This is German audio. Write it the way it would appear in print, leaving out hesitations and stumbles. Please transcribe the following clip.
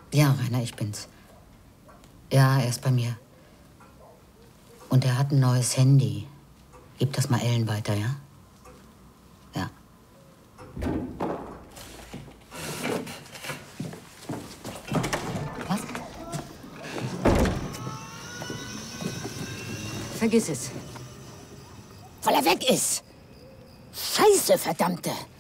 Ja, Rainer, ich bin's. Ja, er ist bei mir. Und er hat ein neues Handy. Gib das mal Ellen weiter, ja? Ja. Was? Vergiss es. Weil er weg ist. Scheiße, verdammte.